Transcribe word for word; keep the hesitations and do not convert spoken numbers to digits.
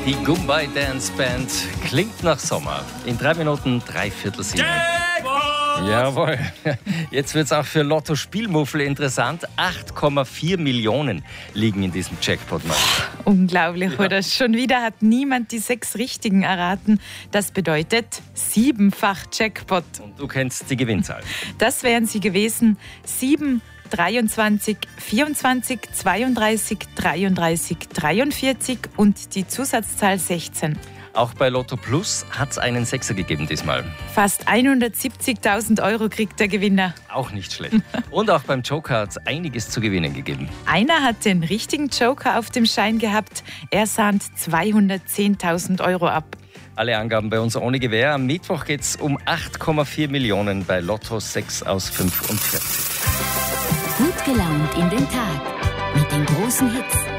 Die Gumbay Dance Band klingt nach Sommer. In drei Minuten, drei Viertel sieben. Jawohl. Jetzt wird es auch für Lotto Spielmuffel interessant. acht Komma vier Millionen liegen in diesem Jackpot. Unglaublich, Ja. oder? Schon wieder hat niemand die sechs Richtigen erraten. Das bedeutet siebenfach Jackpot. Und du kennst die Gewinnzahl. Das wären sie gewesen. sieben, dreiundzwanzig, vierundzwanzig, zweiunddreißig, dreiunddreißig, dreiundvierzig und die Zusatzzahl sechzehn. Auch bei Lotto Plus hat es einen Sechser gegeben diesmal. Fast hundertsiebzigtausend Euro kriegt der Gewinner. Auch nicht schlecht. Und auch beim Joker hat es einiges zu gewinnen gegeben. Einer hat den richtigen Joker auf dem Schein gehabt. Er sahnt zweihundertzehntausend Euro ab. Alle Angaben bei uns ohne Gewähr. Am Mittwoch geht es um acht Komma vier Millionen bei Lotto sechs aus fünfundvierzig. Gut gelaunt in den Tag mit den großen Hits.